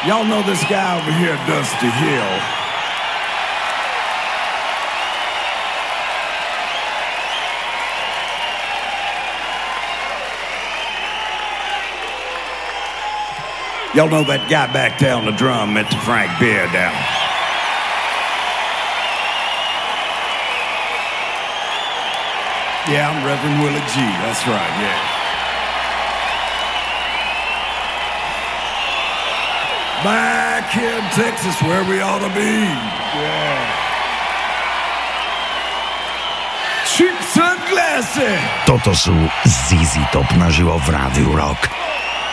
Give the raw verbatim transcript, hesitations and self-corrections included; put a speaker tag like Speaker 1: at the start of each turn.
Speaker 1: Y'all know this guy over here, Dusty Hill. Y'all know that guy back there on the drum, Mister Frank Beard down. Yeah, I'm Reverend Willie G. That's right, yeah. Back here in Texas, where we ought to be. Yeah. Cheap sunglasses.
Speaker 2: Toto sú Z Z Top naživo v Rádiu Rock.